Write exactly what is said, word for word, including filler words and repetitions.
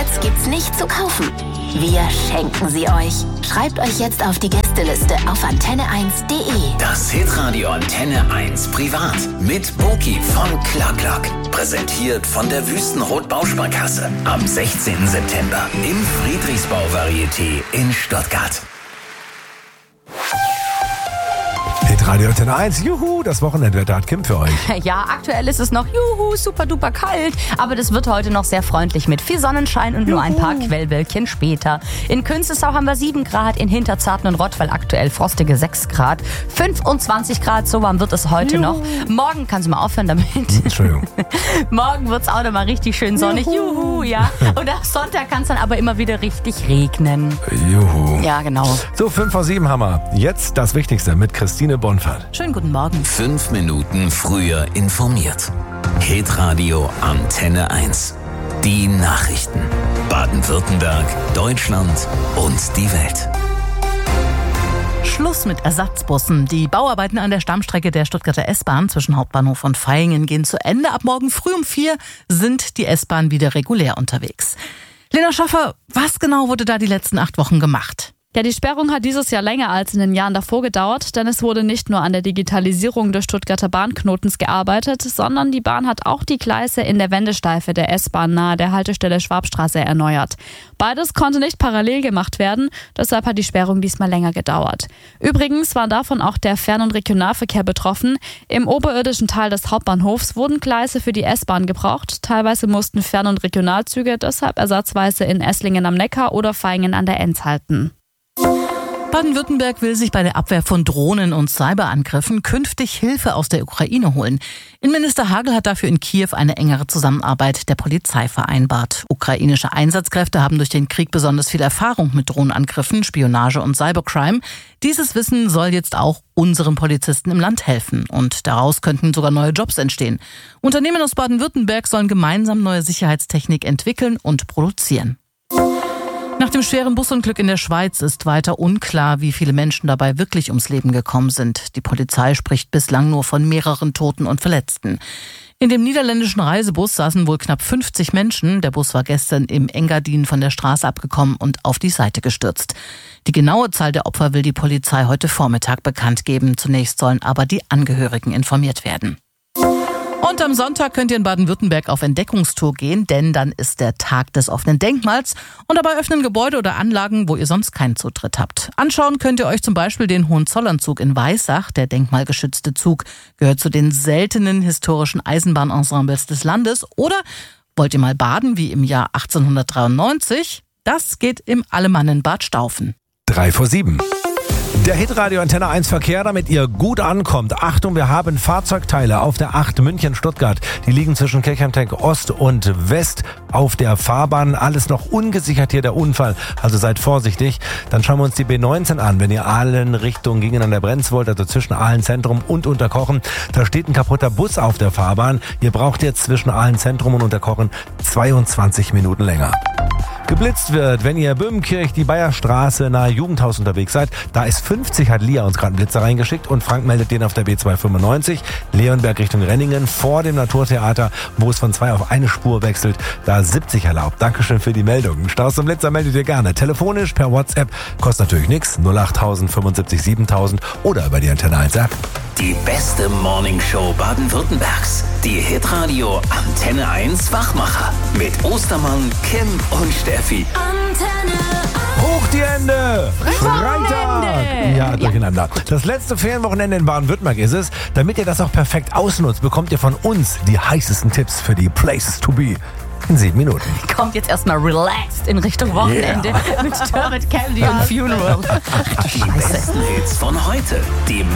Tickets gibt's nicht zu kaufen. Wir schenken sie euch. Schreibt euch jetzt auf die Gästeliste auf antenne eins punkt de. Das Hitradio Antenne eins Privat mit Boki von Clark. Präsentiert von der Wüstenrot Bausparkasse. Am sechzehnten September im Friedrichsbau Varieté in Stuttgart. Radio Antenne eins, juhu, das Wochenendwetter hat Kim für euch. Ja, aktuell ist es noch juhu, super duper kalt, aber das wird heute noch sehr freundlich mit viel Sonnenschein und juhu. Nur ein paar Quellwölkchen später. In Künzelsau haben wir sieben Grad, in Hinterzarten und Rottweil aktuell frostige sechs Grad, fünfundzwanzig Grad, so warm wird es heute juhu. Noch. Morgen kannst du mal aufhören damit. Entschuldigung. Morgen wird es auch noch mal richtig schön sonnig, juhu, juhu ja. Und am Sonntag kann es dann aber immer wieder richtig regnen. Juhu. Ja, genau. So, fünf vor sieben haben wir. Jetzt das Wichtigste mit Christine Bonfahrt. Schönen guten Morgen. Fünf Minuten früher informiert. Hitradio Antenne eins. Die Nachrichten. Baden-Württemberg, Deutschland und die Welt. Schluss mit Ersatzbussen. Die Bauarbeiten an der Stammstrecke der Stuttgarter S-Bahn zwischen Hauptbahnhof und Vaihingen gehen zu Ende. Ab morgen früh um vier sind die S-Bahn wieder regulär unterwegs. Lena Schaffer, was genau wurde da die letzten acht Wochen gemacht? Ja, die Sperrung hat dieses Jahr länger als in den Jahren davor gedauert, denn es wurde nicht nur an der Digitalisierung des Stuttgarter Bahnknotens gearbeitet, sondern die Bahn hat auch die Gleise in der Wendesteife der S-Bahn nahe der Haltestelle Schwabstraße erneuert. Beides konnte nicht parallel gemacht werden, deshalb hat die Sperrung diesmal länger gedauert. Übrigens war davon auch der Fern- und Regionalverkehr betroffen. Im oberirdischen Teil des Hauptbahnhofs wurden Gleise für die S-Bahn gebraucht. Teilweise mussten Fern- und Regionalzüge deshalb ersatzweise in Esslingen am Neckar oder Vaihingen an der Enz halten. Baden-Württemberg will sich bei der Abwehr von Drohnen- und Cyberangriffen künftig Hilfe aus der Ukraine holen. Innenminister Hagel hat dafür in Kiew eine engere Zusammenarbeit der Polizei vereinbart. Ukrainische Einsatzkräfte haben durch den Krieg besonders viel Erfahrung mit Drohnenangriffen, Spionage und Cybercrime. Dieses Wissen soll jetzt auch unseren Polizisten im Land helfen. Und daraus könnten sogar neue Jobs entstehen. Unternehmen aus Baden-Württemberg sollen gemeinsam neue Sicherheitstechnik entwickeln und produzieren. Nach dem schweren Busunglück in der Schweiz ist weiter unklar, wie viele Menschen dabei wirklich ums Leben gekommen sind. Die Polizei spricht bislang nur von mehreren Toten und Verletzten. In dem niederländischen Reisebus saßen wohl knapp fünfzig Menschen. Der Bus war gestern im Engadin von der Straße abgekommen und auf die Seite gestürzt. Die genaue Zahl der Opfer will die Polizei heute Vormittag bekannt geben. Zunächst sollen aber die Angehörigen informiert werden. Und am Sonntag könnt ihr in Baden-Württemberg auf Entdeckungstour gehen, denn dann ist der Tag des offenen Denkmals und dabei öffnen Gebäude oder Anlagen, wo ihr sonst keinen Zutritt habt. Anschauen könnt ihr euch zum Beispiel den Hohenzollernzug in Weissach. Der denkmalgeschützte Zug gehört zu den seltenen historischen Eisenbahnensembles des Landes. Oder wollt ihr mal baden wie im Jahr achtzehnhundertdreiundneunzig? Das geht im Alemannenbad Staufen. Drei vor sieben. Der Hitradio Antenne eins Verkehr, damit ihr gut ankommt. Achtung, wir haben Fahrzeugteile auf der acht München-Stuttgart. Die liegen zwischen Kirchheimteck Ost und West auf der Fahrbahn. Alles noch ungesichert hier, der Unfall. Also seid vorsichtig. Dann schauen wir uns die B neunzehn an, wenn ihr allen Richtungen gegen an der Brenz wollt, also zwischen Ahlenzentrum und Unterkochen. Da steht ein kaputter Bus auf der Fahrbahn. Ihr braucht jetzt zwischen Ahlenzentrum und Unterkochen zweiundzwanzig Minuten länger. Geblitzt wird, wenn ihr Böhmenkirch, die Bayerstraße nahe Jugendhaus unterwegs seid. Da ist fünfzig, hat Lia uns gerade einen Blitzer reingeschickt und Frank meldet den auf der B zweihundertfünfundneunzig. Leonberg Richtung Renningen vor dem Naturtheater, wo es von zwei auf eine Spur wechselt. Da siebzig erlaubt. Dankeschön für die Meldung. Staus und Blitzer meldet ihr gerne. Telefonisch per WhatsApp. Kostet natürlich nichts. null acht tausend fünfundsiebzig siebentausend oder über die Antenne eins App. Die beste Morningshow Baden-Württembergs. Die Hitradio Antenne eins Wachmacher. Mit Ostermann, Kim und Steffi. Antenne Hoch die Hände! Freitag! Wochenende! Ja, durcheinander. Das letzte Ferienwochenende in Baden-Württemberg ist es. Damit ihr das auch perfekt ausnutzt, bekommt ihr von uns die heißesten Tipps für die Places to be. In sieben Minuten. Kommt jetzt erstmal relaxed in Richtung Wochenende Yeah. mit Dermot Kennedy und Funeral. Ach du Die Scheiße. besten Hits von heute. Die